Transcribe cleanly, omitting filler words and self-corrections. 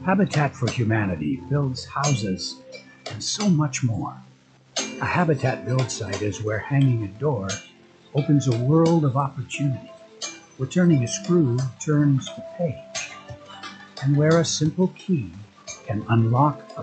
Habitat for Humanity builds houses and so much more. A Habitat build site is where hanging a door opens a world of opportunity, where turning a screw turns the page, and where a simple key can unlock a